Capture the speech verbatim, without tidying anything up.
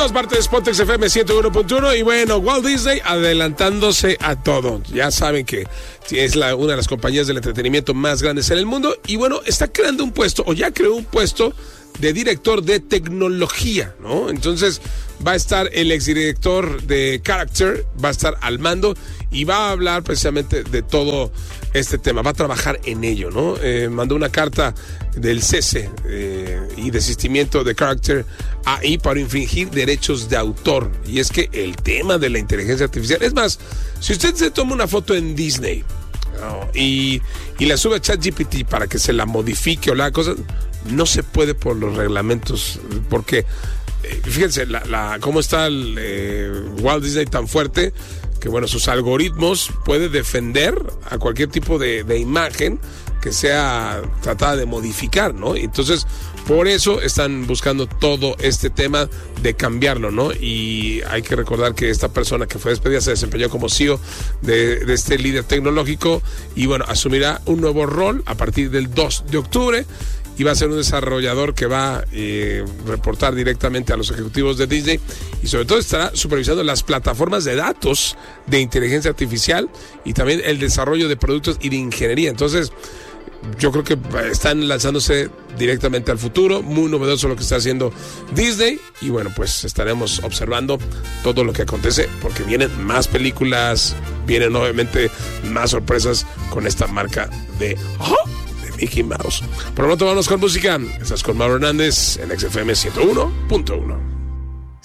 todas partes, Pontex F M ciento uno punto uno. Y bueno, Walt Disney adelantándose a todo. Ya saben que es la, una de las compañías del entretenimiento más grandes en el mundo. Y bueno, está creando un puesto, o ya creó un puesto de director de tecnología, ¿no? Entonces va a estar el exdirector de Character, va a estar al mando y va a hablar precisamente de todo este tema, va a trabajar en ello, ¿no? Eh, mandó una carta del cese eh, y desistimiento de Character ahí para infringir derechos de autor. Y es que el tema de la inteligencia artificial, es más, si usted se toma una foto en Disney, ¿no? y, y la sube a ChatGPT para que se la modifique o la cosa, no se puede por los reglamentos, porque eh, fíjense la, la, cómo está el eh, Walt Disney tan fuerte que bueno, sus algoritmos puede defender a cualquier tipo de, de imagen que sea tratada de modificar, ¿no? Entonces, por eso están buscando todo este tema de cambiarlo, ¿no? Y hay que recordar que esta persona que fue despedida se desempeñó como C E O de, de este líder tecnológico y bueno, asumirá un nuevo rol a partir del dos de octubre. Y va a ser un desarrollador que va a eh, reportar directamente a los ejecutivos de Disney y sobre todo estará supervisando las plataformas de datos de inteligencia artificial y también el desarrollo de productos y de ingeniería. Entonces, yo creo que están lanzándose directamente al futuro, muy novedoso lo que está haciendo Disney y bueno, pues estaremos observando todo lo que acontece porque vienen más películas, vienen obviamente más sorpresas con esta marca de... ¡Oh! Mickey Mouse. Por lo tanto, vamos con música. Estás con Mauro Hernández en X F M ciento uno punto uno.